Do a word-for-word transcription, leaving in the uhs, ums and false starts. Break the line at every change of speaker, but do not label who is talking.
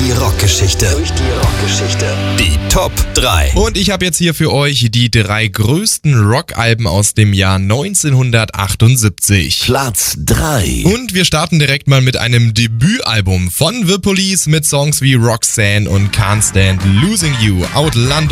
die Rockgeschichte. Durch die Rockgeschichte. Die Top drei.
Und ich habe jetzt hier für euch die drei größten Rockalben aus dem Jahr neunzehnhundertachtundsiebzig.
Platz drei.
Und wir starten direkt mal mit einem Debütalbum von The Police mit Songs wie Roxanne und Can't Stand Losing You. Outlandish